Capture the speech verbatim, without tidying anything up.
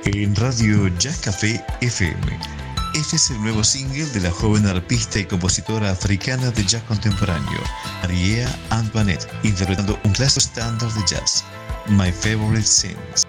en Radio Jazz Café F M. Este es el nuevo single de la joven arpista y compositora africana de jazz contemporáneo, Mariea Antoinette, interpretando un clásico estándar de jazz, My Favorite Things.